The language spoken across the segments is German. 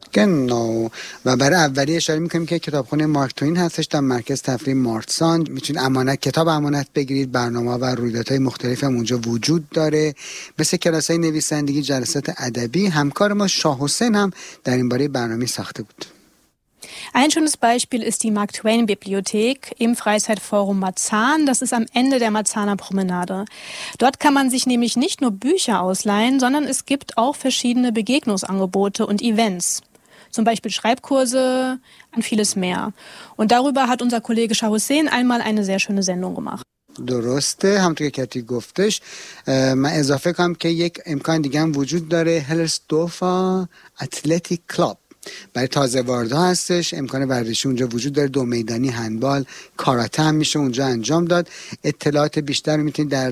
genau. و برای اولیه اشاره میکنیم که کتابخونه مارک توین هستش در مرکز تفریح مارتسان. میتونید کتاب امانت بگیرید. برنامه و رویدادهای مختلف هم اونجا وجود داره، مثل کلاس‌های نویسندگی، جلسات ادبی. همکار ما شاه حسین هم در این باره برنامه ساخته بود. Ein schönes Beispiel ist die Mark Twain Bibliothek im Freizeitforum Marzahn. Das ist am Ende der Marzahner Promenade. Dort kann man sich nämlich nicht nur Bücher ausleihen, sondern es gibt auch verschiedene Begegnungsangebote und Events. Zum Beispiel Schreibkurse und vieles mehr. Und darüber hat unser Kollege Shah Hussein einmal eine sehr schöne Sendung gemacht. درسته، همونطور که کتی گفتش. من اضافه کنم که یک امکان دیگه هم وجود داره، هلرسدورف اتلتیک کلاب. برای تازه واردها هستش. امکان ورزشی اونجا وجود داره، 2 میدانی، هندبال، کاراته هم میشه اونجا انجام داد. اطلاعات بیشتر رو میتونید در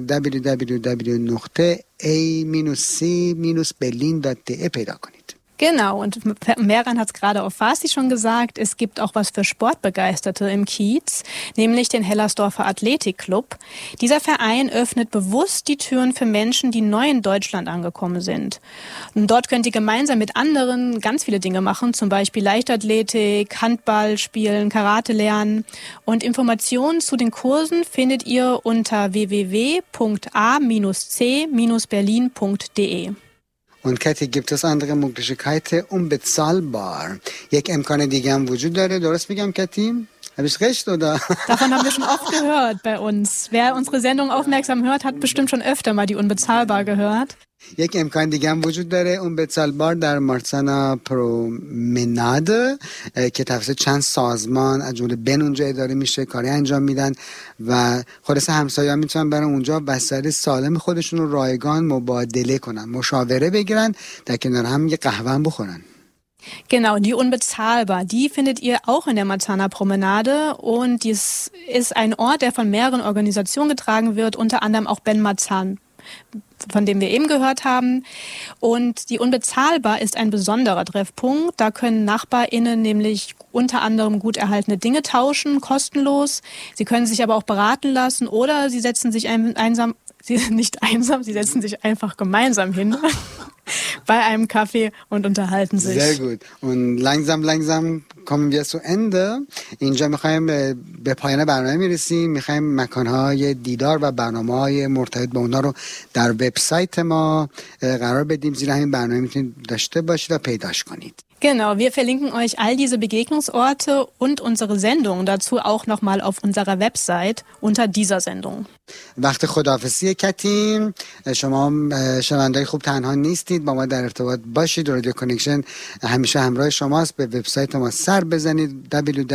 www.a-c-berlin.de پیدا کنید. Genau, und Meran hat es gerade auf Farsi schon gesagt, es gibt auch was für Sportbegeisterte im Kiez, nämlich den Hellersdorfer Athletikclub. Dieser Verein öffnet bewusst die Türen für Menschen, die neu in Deutschland angekommen sind. Und dort könnt ihr gemeinsam mit anderen ganz viele Dinge machen, zum Beispiel Leichtathletik, Handball spielen, Karate lernen. Und Informationen zu den Kursen findet ihr unter www.a-c-berlin.de. Und Kathi, gibt es andere Möglichkeiten unbezahlbar? یک امکان دیگه هم وجود داره، درست میگم کتی؟ Habe ich recht, oder? Davon haben wir schon oft gehört bei uns. Wer unsere Sendung aufmerksam hört, hat bestimmt schon öfter mal die unbezahlbar gehört. یک امکان دیگه هم وجود داره، اون بتسالبار در مارسانا پرومناد که توسط چند سازمان از جمله بن اونجا اداره میشه، کاری انجام میدن و خلاصه همسایه‌ها میتونن برن اونجا وسایل سالم خودشون رو رایگان مبادله کنن، مشاوره بگیرن، در کنار هم یه قهوه هم بخورن. Genau, die Unbezahlbar, die findet ihr auch in der Marzahner Promenade und dies ist ein Ort, der von mehreren Organisationen getragen wird, unter anderem auch Ben Marzahn, von dem wir eben gehört haben. Und die Unbezahlbar ist ein besonderer Treffpunkt. Da können NachbarInnen nämlich unter anderem gut erhaltene Dinge tauschen, kostenlos. Sie können sich aber auch beraten lassen oder sie setzen sich sie setzen sich einfach gemeinsam hin bei einem Kaffee und unterhalten sich. Sehr gut. Und langsam kommen wir zu Ende. اینجا میخوایم به پایان برنامه میرسیم. میخوایم مکانهای دیدار و برنامه‌های مرتبط با اونا رو در وبسایت ما قرار بدیم. زیرا همین برنامه میتونید داشته باشید و پیداش کنید. Genau, wir verlinken euch all diese Begegnungsorte und unsere Sendung dazu auch nochmal auf unserer Website unter dieser Sendung. وقت خداحافظی کتیم. شما شنونده‌های خوب تنها نیستید، با ما در ارتباط باشید. رادیو کانکشن همیشه همراه شماست. به وبسایت ما سر بزنید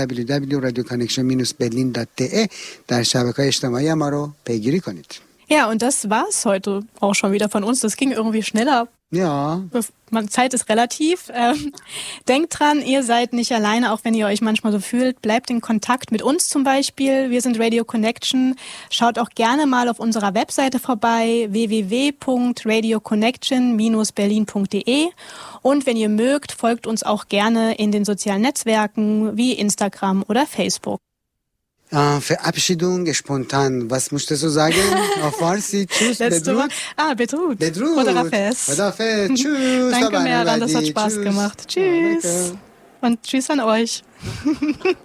www.radioconnection-berlin.de. در شبکه‌های اجتماعی ما رو پیگیری کنید. Ja, und das war's heute auch schon wieder von uns. Das ging irgendwie schneller. Ja. Zeit ist relativ. Denkt dran, ihr seid nicht alleine, auch wenn ihr euch manchmal so fühlt. Bleibt in Kontakt mit uns zum Beispiel. Wir sind Radio Connection. Schaut auch gerne mal auf unserer Webseite vorbei, www.radioconnection-berlin.de. Und wenn ihr mögt, folgt uns auch gerne in den sozialen Netzwerken wie Instagram oder Facebook. Verabschiedung spontan. Was musstest du sagen? Auf Farsi. Tschüss. Bedrut. Bedrut. Bedrut. Khudafez. Tschüss. Danke, Meran, das hat Spaß gemacht. Tschüss. Danke. Und tschüss an euch.